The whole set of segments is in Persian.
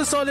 سال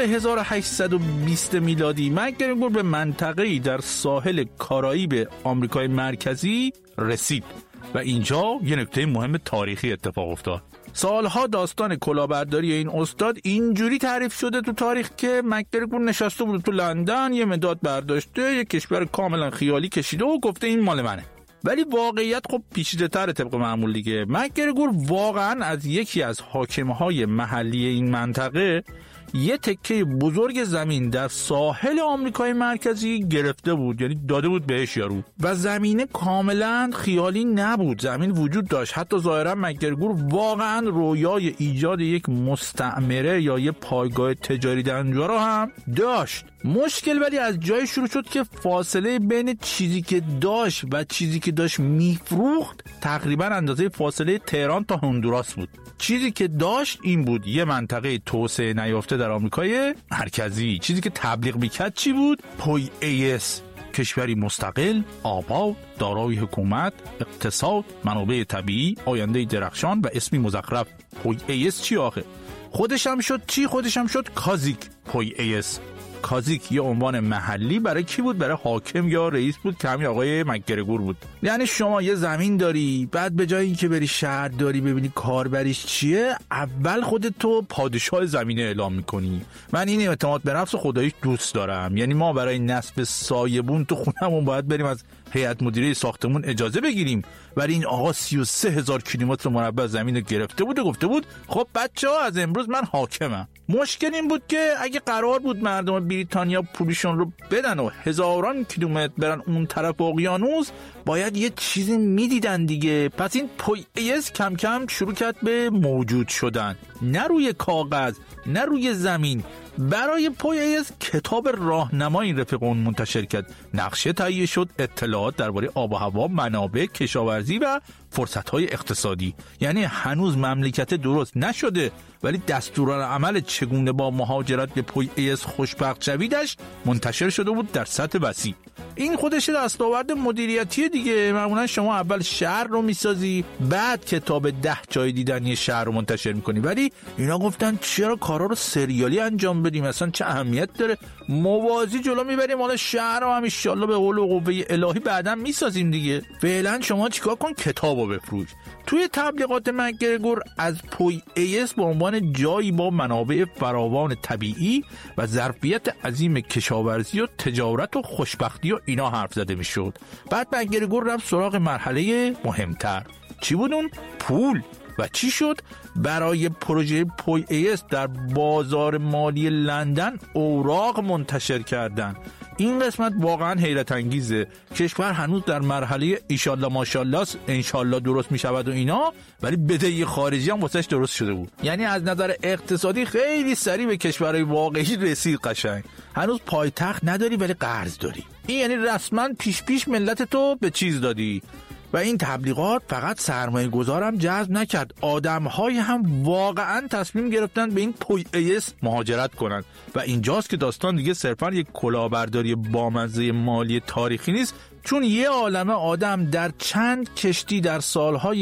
1820 میلادی مک‌گرگور به منطقه‌ای در ساحل کارائیب آمریکای مرکزی رسید و اینجا یه نکته مهم تاریخی اتفاق افتاد. سالها داستان کلاهبرداری این استاد اینجوری تعریف شده تو تاریخ که مک‌گرگور نشسته بود تو لندن، یه مداد برداشته، یه کشور کاملا خیالی کشیده و گفته این مال منه. ولی واقعیت خب پیچیده‌تره طبق معمول دیگه. مک‌گرگور واقعا از یکی از حاکمهای محلی این منطقه یه تکه بزرگ زمین در ساحل آمریکای مرکزی گرفته بود، یعنی داده بود بهش یارو، و زمینه کاملا خیالی نبود، زمین وجود داشت. حتی ظاهرا مک‌گرگور واقعا رویای ایجاد یک مستعمره یا یه پایگاه تجاری در اونجا رو هم داشت. مشکل ولی از جای شروع شد که فاصله بین چیزی که داشت و چیزی که داشت میفروخت تقریبا اندازه فاصله تهران تا هندوراس بود. چیزی که داشت این بود یه منطقه توسعه نیافته در آمریکای مرکزی. چیزی که تبلیغ میکرد چی بود؟ پوی ایس، کشوری مستقل، آباد، دارای حکومت، اقتصاد، منابع طبیعی، آینده درخشان و اسمی مزخرف. پوی ایس چی آخه؟ خودش هم شد چی؟ خودش هم شد کازیک. پوی ایس کازیک یه عنوان محلی برای کی بود؟ برای حاکم یا رئیس بود که همین آقای مک‌گرگور بود. یعنی شما یه زمین داری، بعد به جای اینکه بری شهر داری ببینی کاربریش چیه، اول خودتو پادشاه زمینه اعلام میکنی. من این اعتماد به نفس خداییش دوست دارم. یعنی ما برای نصب سایبون تو خونمون باید بریم از هیئت مدیره ساختمون اجازه بگیریم، ولی این آقا 33,000 کیلومتر مربع زمین رو گرفته بود و گفته بود خب بچه‌ها از امروز من حاکمم. مشکل این بود که اگه قرار بود مردم بریتانیا پولشون رو بدن و هزاران کیلومتر برن اون طرف اقیانوس، باید یه چیزی میدیدن دیگه. پس این پوی ایس کم کم شروع کرد به موجود شدن، نه روی کاغذ نه روی زمین. برای پوی ایس کتاب راهنما این رفیق اون منتشر کرد، نقشه تهیه شد، اطلاعات درباره آب و هوا، منابع، کشاورزی و فرصت‌های اقتصادی. یعنی هنوز مملکت درست نشده ولی دستورالعمل چگونه با مهاجرت به پوی ایس خوشبخت شویدش منتشر شده بود در سطح وسیع. این خودش دستاورد مدیریتی دیگه. معمولا شما اول شهر رو میسازی، بعد کتاب 10 جای دیدنی شهر رو منتشر میکنی، ولی اینا گفتن چرا کارا رو سریالی انجام بدیم؟ اصلا چه اهمیت داره؟ موازی جلو میبریم، حالا شهر رو هم ان شاءالله به قول و قوه الهی بعداً میسازیم دیگه. فعلا شما چیکار کن؟ کتابو بفروش. توی تبلیغات مک‌گرگور از پوی ایس به عنوان جایی با منابع فراوان طبیعی و ظرفیت عظیم کشاورزی و تجارت و خوشبختی و اینا حرف زده میشد. بعد مک‌گرگور رفت سراغ مرحله مهمتر. چی بود اون؟ پول. و چی شد؟ برای پروژه پوی ایس در بازار مالی لندن اوراق منتشر کردن. این قسمت واقعا حیرت انگیزه. کشور هنوز در مرحله ایشالله ماشالله انشالله درست می شود و اینا، ولی بدهی خارجی هم واسش درست شده بود. یعنی از نظر اقتصادی خیلی سریع به کشورهای واقعی رسید. قشنگ هنوز پایتخت نداری ولی قرض داری. این یعنی رسما پیش ملت تو به چیز دادی. و این تبلیغات فقط سرمایه گذارم جذب نکرد، آدم‌های هم واقعا تصمیم گرفتن به این پوی ایس مهاجرت کنند. و اینجاست که داستان دیگه صرفا یک کلاهبرداری بامزه مالی تاریخی نیست، چون یه عالمه آدم در چند کشتی در سالهای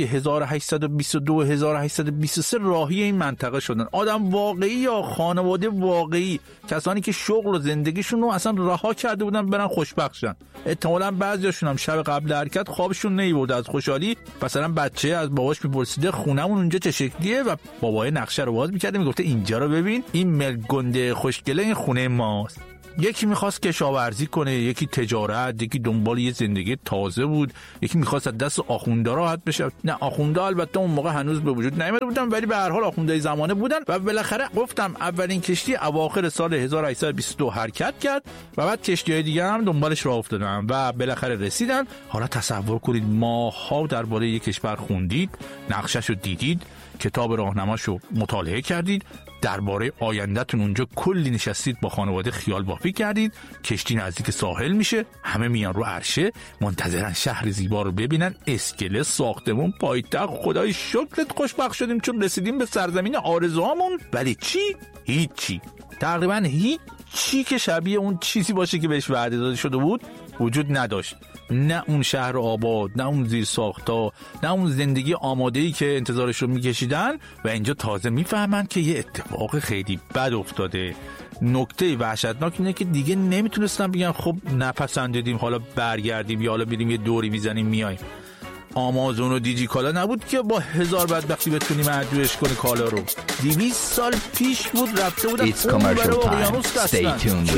1822 1823 راهی این منطقه شدن. آدم واقعی یا خانواده واقعی، کسانی که شغل و زندگیشون رو اصلا رها کرده بودن برن خوشبخت شن. احتمالاً بعضیاشون هم شب قبل حرکت خوابشون نمیبرده از خوشحالی. مثلا بچه از باباش میپرسیده خونمون اونجا چه شکلیه و بابای نقشه رو باز میکرده میگفته اینجا رو ببین، این ملگنده خوشگله این خونه ماست. یکی میخواست کشاورزی کنه، یکی تجارت، یکی دنبال یه زندگی تازه بود، یکی میخواست از دست آخونده راحت بشه. نه آخونده البته اون موقع هنوز به وجود نیامده بودن، ولی به هر حال آخوندهای زمانه بودن. و بالاخره گفتم اولین کشتی اواخر سال 1822 حرکت کرد و بعد کشتی‌های دیگه هم دنبالش راه افتادن و بالاخره رسیدن. حالا تصور کنید ماها درباره یک کشور خوندید، نقشه‌شو دیدید، کتاب راهنماشو مطالعه کردید، درباره آینده‌تون اونجا کلی نشستید با خانواده خیال بافی کردید، کشتی نزدیک ساحل میشه، همه میان رو عرشه منتظرن شهر زیبا رو ببینن، اسکله، ساختمون، پایتخت. خدای شکرت خوشبخت شدیم چون رسیدیم به سرزمین آرزوهامون. ولی چی؟ هیچی. تقریبا هیچی که شبیه اون چیزی باشه که بهش وعده داده شده بود وجود نداشت. نه اون شهر آباد، نه اون زیر ساختا، نه اون زندگی آماده‌ای که انتظارش رو میکشیدن. و اینجا تازه میفهمن که یه اتفاق خیلی بد افتاده. نکته وحشتناک اینه که دیگه نمیتونستن بگن خب نپسندیدیم حالا برگردیم یا حالا بریم یه دوری میزنیم میایم. آمازون و دیجی کالا نبود که با 1000 بدبختی بتونیم معدوش کنی کالا رو. 200 سال پیش بود رفته بودن اون برای اقیانوس دستن.